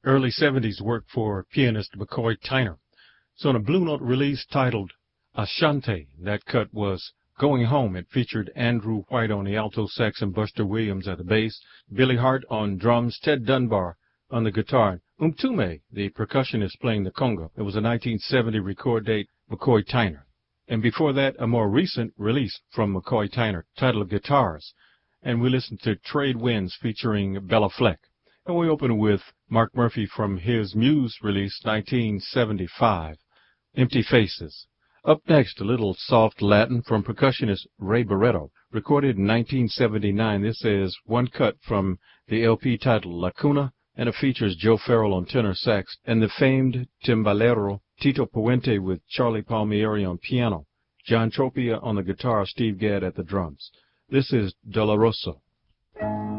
early 70s work for pianist McCoy Tyner. So on a Blue Note release titled Ashanti, that cut was Going Home. It featured Andrew White on the alto sax and Buster Williams at the bass, Billy Hart on drums, Ted Dunbar on the guitar, and Umtume, the percussionist, playing the conga. It was a 1970 record date, McCoy Tyner. And before that, a more recent release from McCoy Tyner titled Guitars. And we listened to Trade Winds featuring Bella Fleck. And we open with Mark Murphy from his Muse release, 1975, Empty Faces. Up next, a little soft Latin from percussionist Ray Barretto, recorded in 1979. This is one cut from the LP titled La Cuna, and it features Joe Farrell on tenor sax and the famed timbalero Tito Puente with Charlie Palmieri on piano, John Tropia on the guitar, Steve Gadd at the drums. This is Doloroso.